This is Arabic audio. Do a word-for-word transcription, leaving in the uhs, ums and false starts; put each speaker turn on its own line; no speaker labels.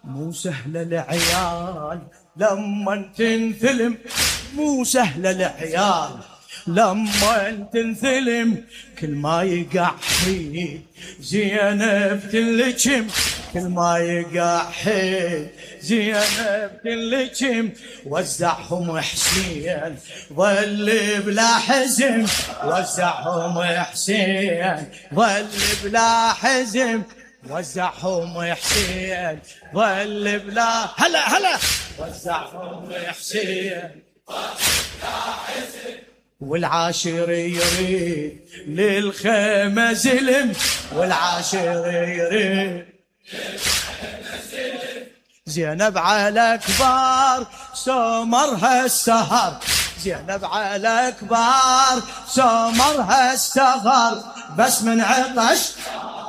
مو سهلة العيال لما تنثلم، مو سهلة العيال لما تنثلم، كل ما يقع حيد زينب تنلجم، كل ما يقع حيد زينب تنلجم. وزعهم حسين ظل بلا حزن، وزعهم حسين ظل بلا حزن، وزعهم حسين ظل بلا هلا هلا، وزعهم حسين بلا حزن. والعاشر يريد للخيمة زلم، والعاشر يريد للخيمة زلم. زينب على كبار سمرها السهر، زينب على كبار سمرها السهر، بس من عطش